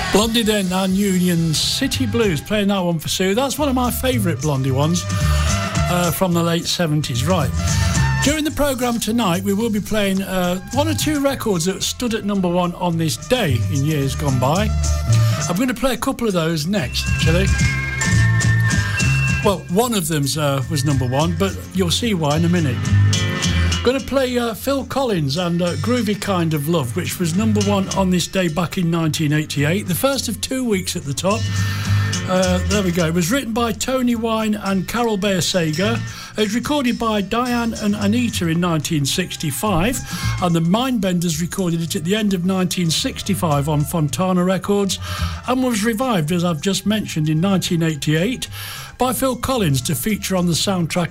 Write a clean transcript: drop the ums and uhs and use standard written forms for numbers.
Blondie then and Union City Blues, playing that one for Sue. That's one of my favourite Blondie ones from the late 70s. Right. During the programme tonight, we will be playing one or two records that stood at number one on this day in years gone by. I'm going to play a couple of those next, actually. Well, one of them was number one, but you'll see why in a minute. I'm going to play Phil Collins and Groovy Kind of Love, which was number one on this day back in 1988, the first of 2 weeks at the top. There we go. It was written by Tony Wine and Carol Bayer Sager. It was recorded by Diane and Anita in 1965, and the Mindbenders recorded it at the end of 1965 on Fontana Records, and was revived, as I've just mentioned, in 1988 by Phil Collins to feature on the soundtrack